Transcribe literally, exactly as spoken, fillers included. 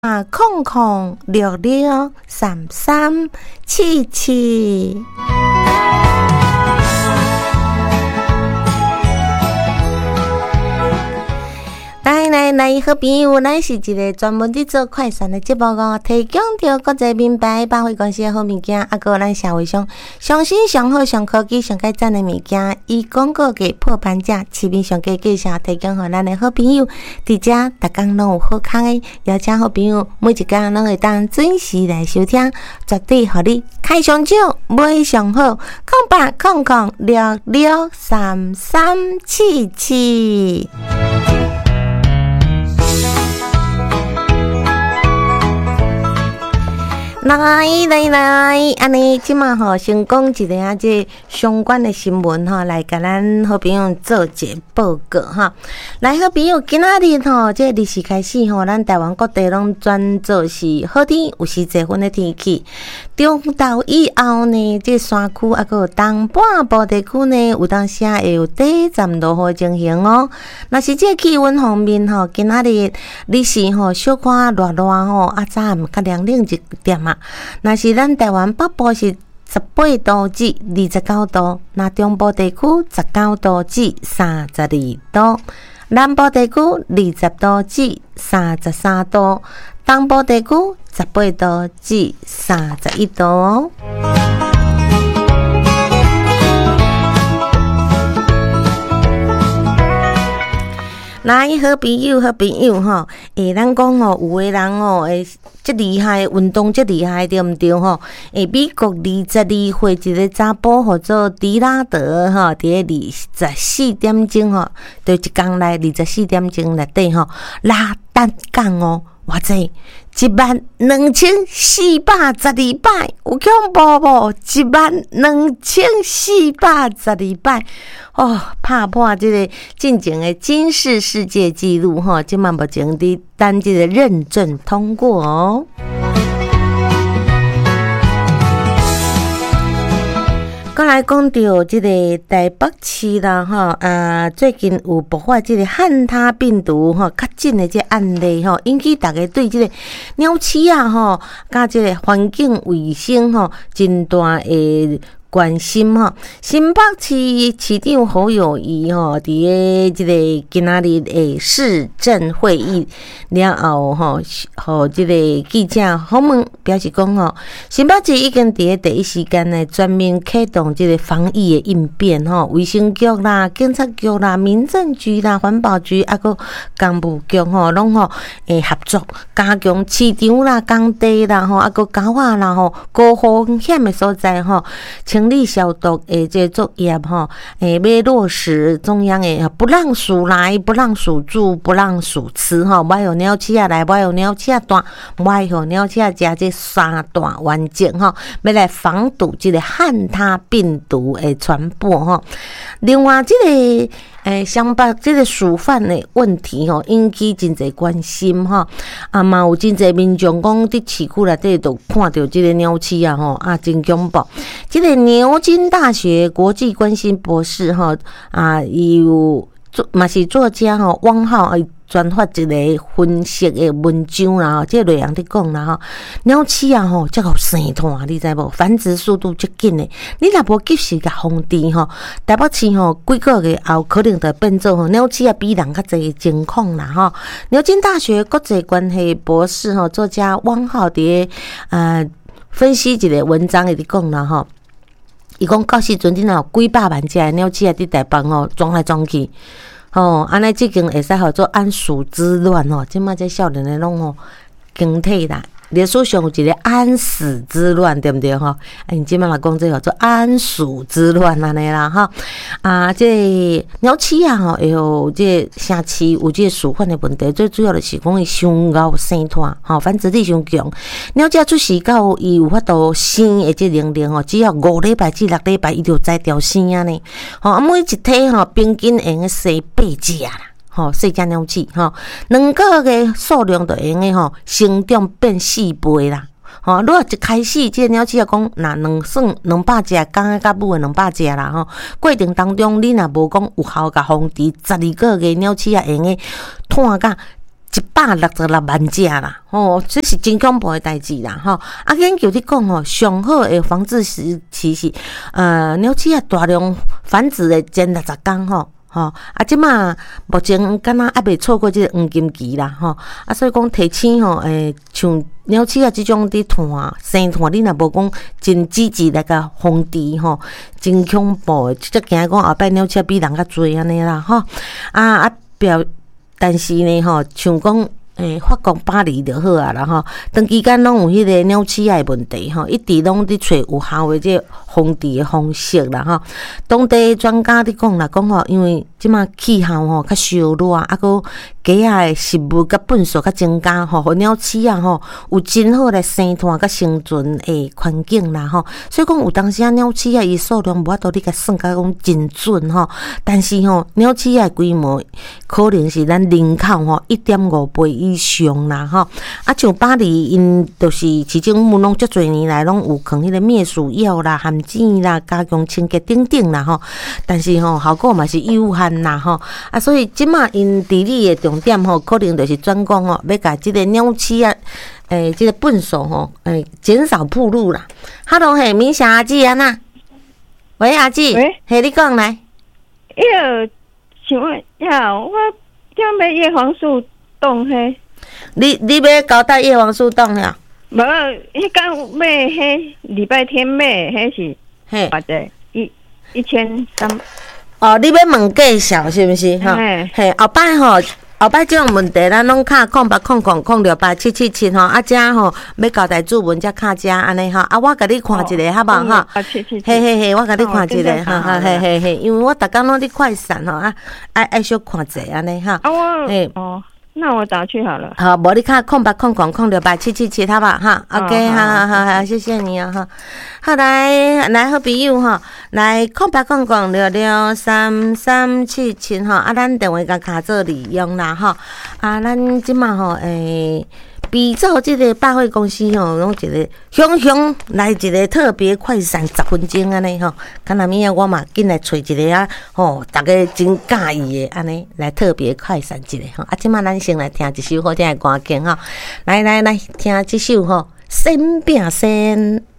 啊，空空六六三三七七。来来来，好朋友，咱是一个专门伫做快闪的节目哦，提供着国际名牌百货公司的好物件，啊，个咱社会上上新上好上科技上该赞的物件，以广告价破盘价，市面上价介绍提供给咱的好朋友，伫遮逐工拢有好康的，邀请好朋友每一工拢会当准时来收听，绝对互你开上少，买上好，空八空空六六三三七七。来来来，安尼即马吼，先讲一个啊，这相关的新闻吼，来甲咱好朋友做一个报告哈。来，好朋友，今仔日吼，这日时开始吼，咱台湾各地拢转做是好天，有时侪云的天气。中昼以后呢，这山区啊，个东半部地区呢，有当时会有短暂落雨情形哦。若是这气温方面吼，今仔日日时吼，小可热热吼，啊早暗较凉冷一点啊。若是咱台湾北部是十八度至二十九度，那中部地区十九度至三十二度，南部地区二十度至三十三度，东部地区十八度至三十一度哦。来，好朋友，好朋友吼，诶，咱讲吼，有个人吼，诶，即厉害，运动即厉害，对毋对吼？诶，美国二十二岁一个查甫，叫做迪拉德吼，伫个二十四点钟吼，就一工来二十四点钟内底吼，拉单杠哦，偌济一万两千四百十二摆，有恐怖无？一万两千四百十二摆。哦，拍破这个进前的金氏世界纪录哈，即嘛目前伫等这个认证通过哦。再来讲到这个台北市啦哈，啊，最近有爆发这个汉他病毒哈较近的这案例哈，引起大家对这个鸟鼠啊哈，甲这个环境卫生哈，真大诶关心哈。新北市市长侯友宜哈，伫个这个今仔日诶市政会议了后哈，和这个记者访问表示讲吼，新北市已经伫个第一时间呢，全面启动这个防疫的应变吼，卫生局啦、警察局啦、民政局啦、环保局啊个工务局吼，拢吼诶合作，加强市场啦、工地啦吼，啊个高压啦吼，高风险的所在吼。清理消毒诶，这作业吼，诶，要落实中央诶，不让鼠来，不让鼠住，不让鼠吃吼，莫有鸟鼠来，莫有鸟鼠大，莫有鸟鼠食这三大完整吼，要来防堵这个汉他病毒诶传播吼。另外，这个诶，相北这个鼠贩的问题吼，引起真侪关心吼，啊嘛有真侪民众讲伫市区内底都看到这个鸟鼠啊吼，啊真恐怖。这个牛津大学国际关系博士吼啊，有嘛是作家吼汪浩专发一个分析的文章啦吼，这内容伫讲啦吼，鸟鼠啊吼，则有生团，你知无？繁殖速度足紧的，你若无及时甲防治吼，台北市吼几个月后可能就变做吼鸟鼠啊比人较侪的情况啦吼。牛津大学国际关系博士吼作家汪浩伫呃分析一个文章里伫讲啦吼。伊讲到时阵，你若有几百万只鸟鼠啊，伫台北吼撞来撞去，吼，安尼即间会使号做安鼠之乱吼，即马这少年的拢吼更替啦。历史上有一个安史之乱，对不对吼？哎，你即摆来讲这个叫做安鼠之乱安尼啦哈。啊，这鸟鼠啊吼，有这城市有这鼠患的问题，最主要的是讲伊伤高生团，吼繁殖力伤强。鸟只出世到伊有法度生的这年龄吼，只要五礼拜至六礼拜，伊就才调生啊呢。吼，啊每一体吼平均会用生八只啦。吼，细只鸟鼠吼，两个月的数量就用的吼，成长变四倍啦。吼，如果一开始这鸟鼠啊讲，那两算两百只，刚到尾的两百只啦吼。过程当中，你若无讲有效甲防治，十二个月鸟鼠啊用的拖甲一百六十六万只啦，吼，这是真恐怖的代志啦，吼。啊，研究咧讲吼，上好的防治时期是，呃，鸟鼠啊大量繁殖的前六十天吼。吼、哦，啊，即马目前敢若还袂错过即个黄金期啦，吼、哦，啊，所以讲提醒吼，诶，像鸟鼠啊即种伫团生团，你若无讲真积极来甲防治吼，真恐怖诶，即惊讲后摆鸟鼠比人较侪安尼啦，吼、哦，啊啊表，但是呢，吼，像讲。诶，法国巴黎就好啊啦吼，长期间拢有迄个鸟鼠仔诶问题吼，一直拢伫找有效诶即防治诶方式啦吼。当地专家伫讲啦，讲吼，因为即马气候吼较烧热，啊个鸡仔诶食物甲粪扫较增加吼，互鸟鼠仔吼有真好来生团甲生存诶环境啦吼。所以讲有当时啊鸟鼠仔伊数量无法度你甲算甲讲真准吼，但是吼鸟鼠仔规模可能是咱人口吼一点五倍以上啦吼，啊像巴黎因就是市政府拢足侪年来拢有放迄个灭鼠药啦、含碱啦、加强清洁等等啦吼，但是吼效果嘛是有限啦吼，啊所以即马因治理的重点吼，可能就是专讲吼，要甲即个鸟鼠啊，诶，即个粪扫吼，诶，减少暴露啦。Hello， 嘿，明霞阿姊安那？喂，阿姊， 喂， 嘿，你讲来。 要请问呀，我要买叶黄素冻嘿。 你你要交代叶黄素冻了？ 无，迄刚买迄礼拜天买迄是， 嘿， 或者一一千三。 哦，你要问介绍是毋是？哈，嘿，后摆吼，后摆即种问题咱拢敲空八空空空六八七七七吼，啊，遮吼要交代注文才敲遮安尼吼，啊，我甲你看一个好无吼？ 啊，七七七。 嘿嘿嘿，我甲你看一个，哈哈嘿嘿嘿，因为我逐工拢伫快闪吼，啊，爱爱小看者安尼哈。 啊，我嘿哦。那我打去好了。 好，无你看空八空空空六八七七七，好吧哈 ？OK， 好好好好，谢谢你啊哈。好来来，好朋友哈，来空八空空六六三三七七哈，啊，咱电话甲卡做利用啦哈。啊，咱即马吼诶。比照这个百货公司吼，拢一个雄雄来一个特别快闪十分钟安尼吼，看那物啊，我嘛紧来找一个啊吼，大家真介意的安尼来特别快闪一个吼。啊，即马咱先来听一首好听的歌曲吼，来来来，听这首吼《仙饼仙》。